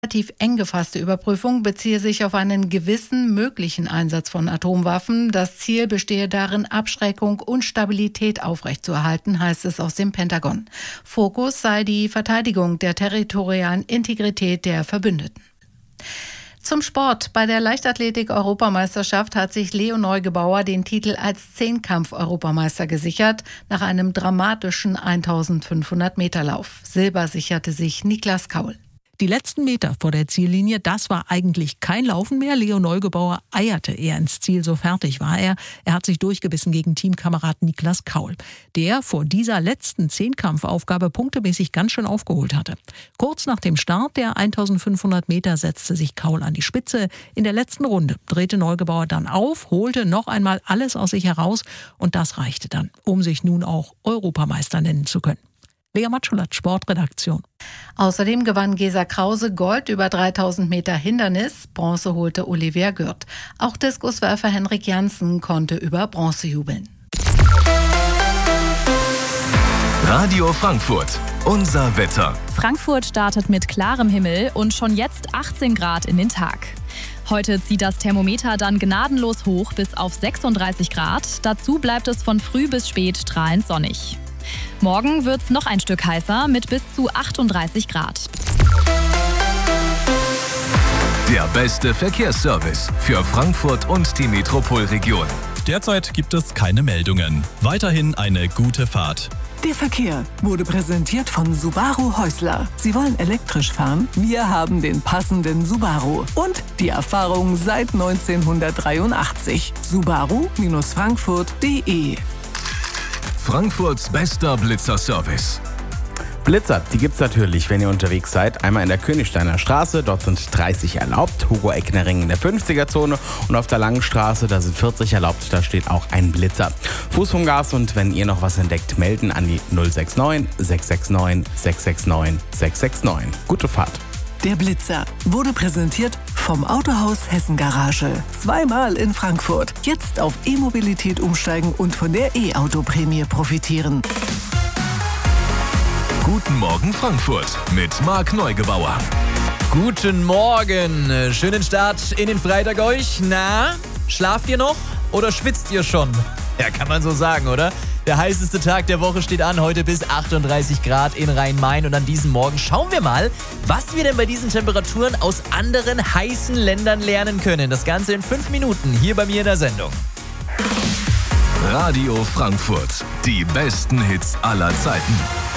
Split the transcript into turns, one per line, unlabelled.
Relativ eng gefasste Überprüfung beziehe sich auf einen gewissen möglichen Einsatz von Atomwaffen. Das Ziel bestehe darin, Abschreckung und Stabilität aufrechtzuerhalten, heißt es aus dem Pentagon. Fokus sei die Verteidigung der territorialen Integrität der Verbündeten. Zum Sport. Bei der Leichtathletik-Europameisterschaft hat sich Leo Neugebauer den Titel als Zehnkampf-Europameister gesichert, nach einem dramatischen 1500-Meter-Lauf. Silber sicherte sich Niklas Kaul.
Die letzten Meter vor der Ziellinie, das war eigentlich kein Laufen mehr. Leo Neugebauer eierte eher ins Ziel, so fertig war er. Er hat sich durchgebissen gegen Teamkamerad Niklas Kaul, der vor dieser letzten Zehnkampfaufgabe punktemäßig ganz schön aufgeholt hatte. Kurz nach dem Start der 1500 Meter setzte sich Kaul an die Spitze. In der letzten Runde drehte Neugebauer dann auf, holte noch einmal alles aus sich heraus und das reichte dann, um sich nun auch Europameister nennen zu können. Lea Matschulat, Sportredaktion.
Außerdem gewann Gesa Krause Gold über 3000 Meter Hindernis. Bronze holte Olivia Gürt. Auch Diskuswerfer Henrik Janssen konnte über Bronze jubeln.
Radio Frankfurt, unser Wetter.
Frankfurt startet mit klarem Himmel und schon jetzt 18 Grad in den Tag. Heute zieht das Thermometer dann gnadenlos hoch bis auf 36 Grad. Dazu bleibt es von früh bis spät strahlend sonnig. Morgen wird's noch ein Stück heißer mit bis zu 38 Grad.
Der beste Verkehrsservice für Frankfurt und die Metropolregion.
Derzeit gibt es keine Meldungen. Weiterhin eine gute Fahrt.
Der Verkehr wurde präsentiert von Subaru Häusler. Sie wollen elektrisch fahren? Wir haben den passenden Subaru. Und die Erfahrung seit 1983. Subaru-Frankfurt.de.
Frankfurts bester Blitzer-Service.
Blitzer, die gibt's natürlich, wenn ihr unterwegs seid. Einmal in der Königsteiner Straße, dort sind 30 erlaubt. Hugo Ecknering in der 50er-Zone und auf der Langen Straße, da sind 40 erlaubt. Da steht auch ein Blitzer. Fuß vom Gas und wenn ihr noch was entdeckt, melden an die 069 669 669 669. Gute Fahrt.
Der Blitzer wurde präsentiert vom Autohaus Hessen Garage. Zweimal in Frankfurt. Jetzt auf E-Mobilität umsteigen und von der E-Auto-Prämie profitieren.
Guten Morgen Frankfurt mit Marc Neugebauer.
Guten Morgen. Schönen Start in den Freitag euch. Na, schlaft ihr noch oder schwitzt ihr schon? Ja, kann man so sagen, oder? Der heißeste Tag der Woche steht an, heute bis 38 Grad in Rhein-Main. Und an diesem Morgen schauen wir mal, was wir denn bei diesen Temperaturen aus anderen heißen Ländern lernen können. Das Ganze in 5 Minuten hier bei mir in der Sendung.
Radio Frankfurt, die besten Hits aller Zeiten.